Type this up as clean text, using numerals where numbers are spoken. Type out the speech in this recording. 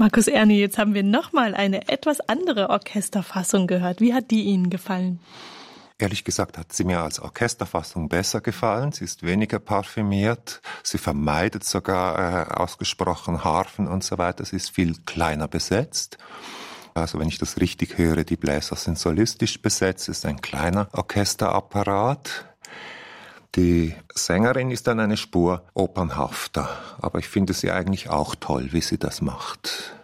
Markus Erni, jetzt haben wir nochmal eine etwas andere Orchesterfassung gehört. Wie hat die Ihnen gefallen? Ehrlich gesagt hat sie mir als Orchesterfassung besser gefallen. Sie ist weniger parfümiert. Sie vermeidet sogar ausgesprochen Harfen und so weiter. Sie ist viel kleiner besetzt. Also wenn ich das richtig höre, die Bläser sind solistisch besetzt. Es ist ein kleiner Orchesterapparat. Die Sängerin ist dann eine Spur opernhafter. Aber ich finde sie eigentlich auch toll, wie sie das macht.